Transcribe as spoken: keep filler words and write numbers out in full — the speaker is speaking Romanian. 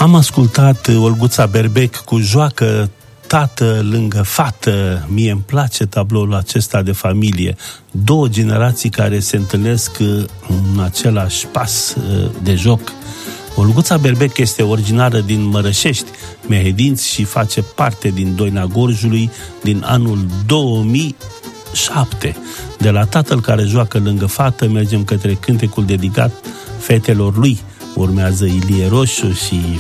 Am ascultat Olguța Berbec cu Joacă tată lângă fată. Mie îmi place tabloul acesta de familie. Două generații care se întâlnesc în același pas de joc. Olguța Berbec este originară din Mărășești, Mehedinți, și face parte din Doina Gorjului din anul două mii șapte. De la tatăl care joacă lângă fată mergem către cântecul dedicat fetelor lui. Urmează Ilie Roșu și